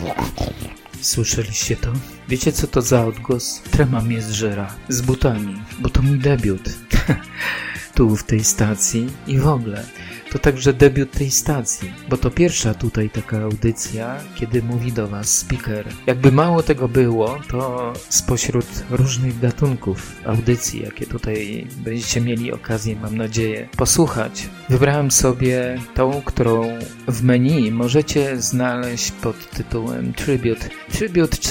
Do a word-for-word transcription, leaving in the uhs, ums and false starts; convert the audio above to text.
Słyszeliście to? Wiecie co to za odgłos? Trema mnie zżera. Z butami, bo to mój debiut. Tu w tej stacji i w ogóle. To także debiut tej stacji, bo to pierwsza tutaj taka audycja, kiedy mówi do was speaker. Jakby mało tego było, to spośród różnych gatunków audycji, jakie tutaj będziecie mieli okazję, mam nadzieję, posłuchać, wybrałem sobie tą, którą w menu możecie znaleźć pod tytułem Tribute. Tribute